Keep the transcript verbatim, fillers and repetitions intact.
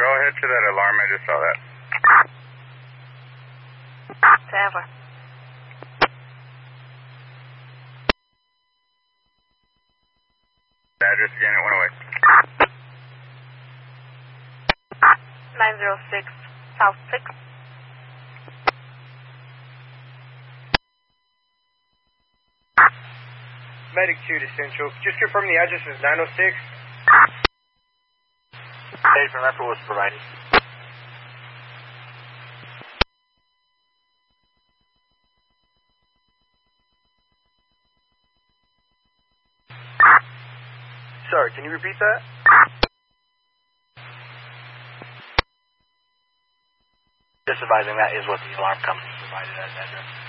Go ahead to that alarm. I just saw that. Ever. Address again, it went away. nine zero six South sixth. Medic two to Central. Just confirm the address is nine oh six. Dave from Apple was provided. Sorry, can you repeat that? Just advising that is what the alarm company provided as address.